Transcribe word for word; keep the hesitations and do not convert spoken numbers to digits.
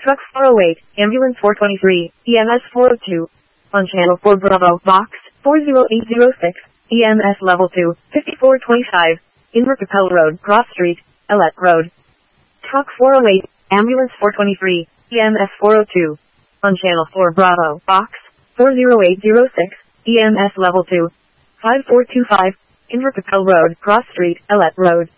Truck four oh eight, Ambulance four twenty-three, E M S four oh two. On Channel four Bravo, Box four oh eight oh six, E M S Level two, fifty-four twenty-five, Inver Capella Road, Cross Street, Ellet Road. Truck four oh eight, Ambulance four twenty-three, E M S four oh two. On Channel four Bravo, Box four oh eight oh six, E M S Level two, five four two five, Inver Capella Road, Cross Street, Ellet Road.